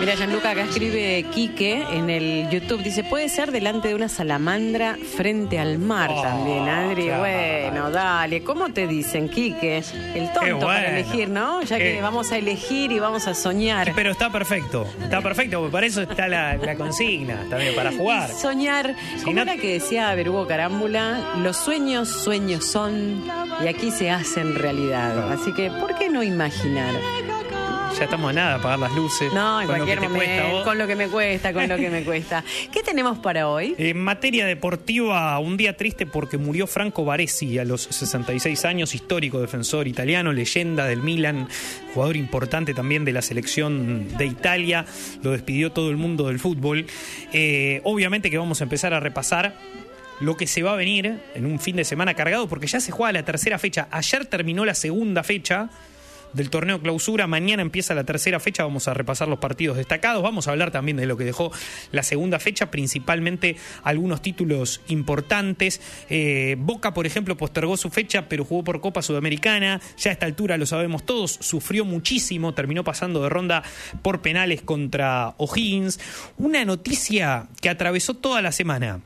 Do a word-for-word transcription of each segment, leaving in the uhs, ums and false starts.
Mira, Gianluca, acá escribe Quique en el YouTube, dice, puede ser delante de una salamandra frente al mar oh, también, Adri. Claro. Bueno, dale, ¿cómo te dicen, Quique? El tonto bueno. para elegir, ¿no? Ya que eh. vamos a elegir y vamos a soñar. Pero está perfecto, está perfecto, porque para eso está la, la consigna, también para jugar. Y soñar, si ¿cómo no... era que decía Berugo Carámbula? Los sueños, sueños son, y aquí se hacen realidad. Así que, ¿por qué no imaginar? Ya estamos a nada, apagar las luces. No, en cualquier momento, con lo que me cuesta, con lo que me cuesta. ¿Qué tenemos para hoy? En materia deportiva, un día triste porque murió Franco Baresi a los sesenta y seis años, histórico defensor italiano, leyenda del Milan, jugador importante también de la selección de Italia. Lo despidió todo el mundo del fútbol. Eh, obviamente que vamos a empezar a repasar lo que se va a venir en un fin de semana cargado, porque ya se juega la tercera fecha. Ayer terminó la segunda fecha del torneo clausura, mañana empieza la tercera fecha, vamos a repasar los partidos destacados, vamos a hablar también de lo que dejó la segunda fecha, principalmente algunos títulos importantes. eh, Boca, por ejemplo, postergó su fecha, pero jugó por Copa Sudamericana, ya a esta altura lo sabemos todos, sufrió muchísimo, terminó pasando de ronda por penales contra O'Higgins. Una noticia que atravesó toda la semana.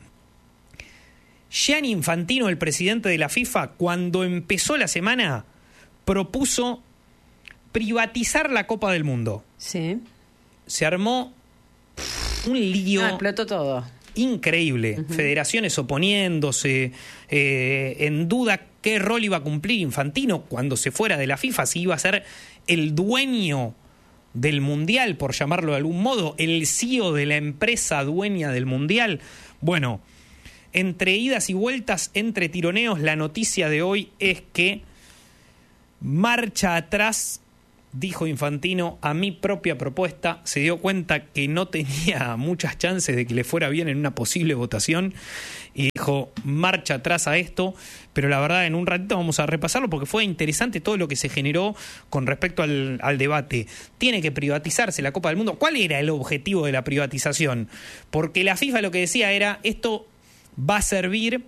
Gianni Infantino, el presidente de la FIFA, cuando empezó la semana, propuso privatizar la Copa del Mundo. Sí. Se armó un lío. Ah, explotó todo. Increíble. Uh-huh. Federaciones oponiéndose, eh, en duda qué rol iba a cumplir Infantino cuando se fuera de la FIFA, si iba a ser el dueño del Mundial, por llamarlo de algún modo, el C E O de la empresa dueña del Mundial. Bueno, entre idas y vueltas, entre tironeos, la noticia de hoy es que marcha atrás, dijo Infantino, a mi propia propuesta. Se dio cuenta que no tenía muchas chances de que le fuera bien en una posible votación y dijo, marcha atrás a esto. Pero la verdad, en un ratito vamos a repasarlo porque fue interesante todo lo que se generó con respecto al, al debate. ¿Tiene que privatizarse la Copa del Mundo? ¿Cuál era el objetivo de la privatización? Porque la FIFA lo que decía era, esto va a servir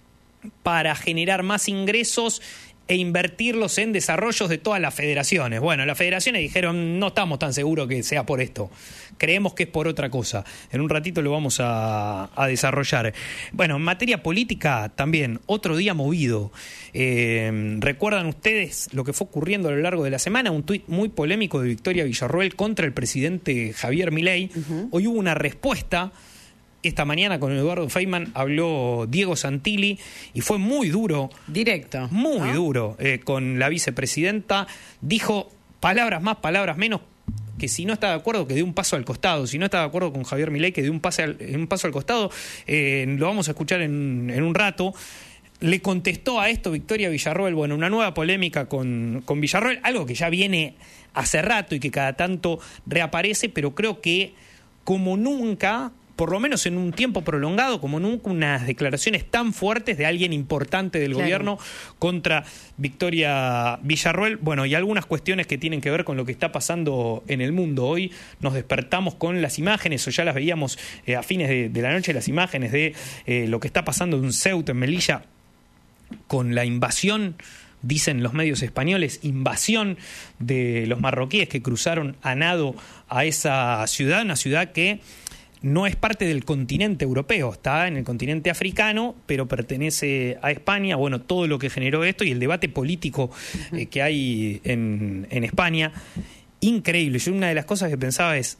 para generar más ingresos e invertirlos en desarrollos de todas las federaciones. Bueno, las federaciones dijeron, no estamos tan seguros que sea por esto. Creemos que es por otra cosa. En un ratito lo vamos a, a desarrollar. Bueno, en materia política también, otro día movido. Eh, ¿Recuerdan ustedes lo que fue ocurriendo a lo largo de la semana? Un tuit muy polémico de Victoria Villarroel contra el presidente Javier Milei. Uh-huh. Hoy hubo una respuesta. Esta mañana con Eduardo Feynman habló Diego Santilli y fue muy duro. Directo. Muy ¿no? duro eh, con la vicepresidenta. Dijo palabras más, palabras menos, que si no está de acuerdo que dé un paso al costado. Si no está de acuerdo con Javier Milei que dé un, pase al, un paso al costado. Eh, lo vamos a escuchar en, en un rato. Le contestó a esto Victoria Villarroel, bueno, una nueva polémica con, con Villarroel, algo que ya viene hace rato y que cada tanto reaparece, pero creo que como nunca, por lo menos en un tiempo prolongado, como nunca, unas declaraciones tan fuertes de alguien importante del claro. gobierno contra Victoria Villarroel. Bueno, y algunas cuestiones que tienen que ver con lo que está pasando en el mundo. Hoy nos despertamos con las imágenes, o ya las veíamos eh, a fines de, de la noche, las imágenes de eh, lo que está pasando en Ceuta, en Melilla, con la invasión, dicen los medios españoles, invasión de los marroquíes que cruzaron a nado a esa ciudad, una ciudad que no es parte del continente europeo, está en el continente africano, pero pertenece a España. Bueno, todo lo que generó esto y el debate político eh, que hay en, en España, increíble. Yo una de las cosas que pensaba es,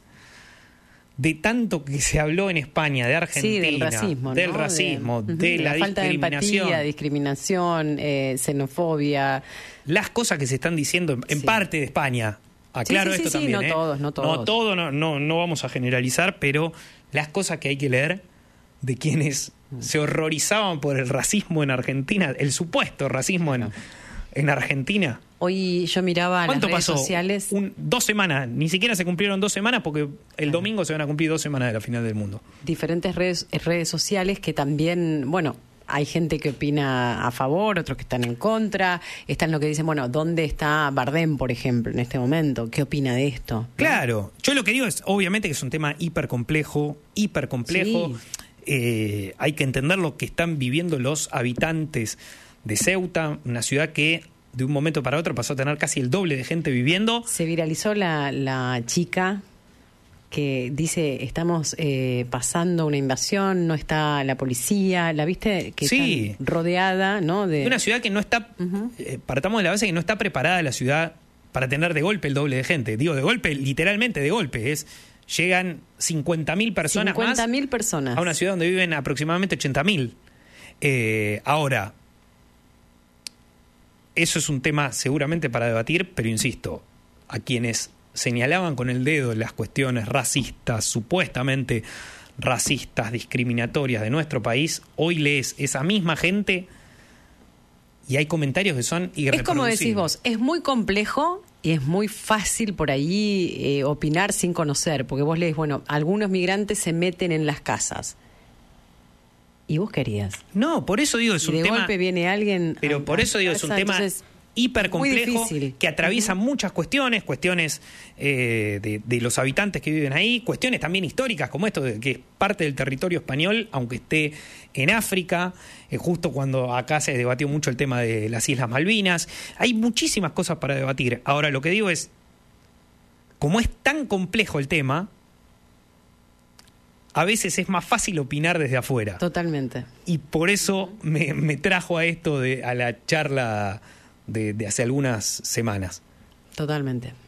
de tanto que se habló en España de Argentina, sí, del racismo, del ¿no? racismo, de, de, de la, la falta discriminación, de empatía, discriminación, eh, xenofobia, las cosas que se están diciendo en, en sí. parte de España. Aclaro sí, sí, esto sí, también, sí, no ¿eh? todos, no todos. No todo, no, no, no vamos a generalizar, pero las cosas que hay que leer de quienes mm. se horrorizaban por el racismo en Argentina, el supuesto racismo en, en Argentina. Hoy yo miraba las redes pasó? sociales. Un, dos semanas, ni siquiera se cumplieron dos semanas porque el domingo se van a cumplir dos semanas de la final del mundo. Diferentes redes, redes sociales que también, bueno, hay gente que opina a favor, otros que están en contra. Están lo que dicen, bueno, ¿dónde está Bardem, por ejemplo, en este momento? ¿Qué opina de esto? Claro, yo lo que digo es, obviamente que es un tema hiper complejo, hiper complejo. Sí. Eh, hay que entender lo que están viviendo los habitantes de Ceuta, una ciudad que de un momento para otro pasó a tener casi el doble de gente viviendo. Se viralizó la, la chica que dice, estamos eh, pasando una invasión, no está la policía, ¿la viste? Que sí. está rodeada, ¿no? De una ciudad que no está, uh-huh. eh, partamos de la base que no está preparada la ciudad para tener de golpe el doble de gente. Digo, de golpe, literalmente de golpe, es llegan cincuenta mil personas cincuenta mil más personas a una ciudad donde viven aproximadamente ochenta mil. Eh, ahora, eso es un tema seguramente para debatir, pero insisto, a quienes señalaban con el dedo las cuestiones racistas, supuestamente racistas, discriminatorias de nuestro país, hoy lees esa misma gente y hay comentarios que son irreproducibles. Es como decís vos, es muy complejo y es muy fácil por ahí eh, opinar sin conocer, porque vos lees, bueno, algunos migrantes se meten en las casas. ¿Y vos querías? No, por eso digo, es y un de tema... de golpe viene alguien... Pero a, por eso digo, es un tema... Entonces, hiper complejo que atraviesa uh-huh. muchas cuestiones, cuestiones eh, de, de los habitantes que viven ahí, cuestiones también históricas como esto de que es parte del territorio español, aunque esté en África, eh, justo cuando acá se debatió mucho el tema de las Islas Malvinas. Hay muchísimas cosas para debatir. Ahora, lo que digo es, como es tan complejo el tema, a veces es más fácil opinar desde afuera. Totalmente. Y por eso me, me trajo a esto, de, a la charla... De, de hace algunas semanas. Totalmente.